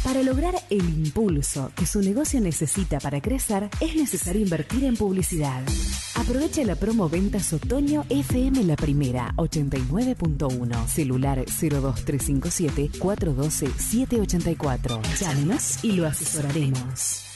Para lograr el impulso que su negocio necesita para crecer, es necesario invertir en publicidad. Aprovecha la promo Ventas Otoño FM La Primera 89.1, celular 02357 412 784. Llámenos y lo asesoraremos.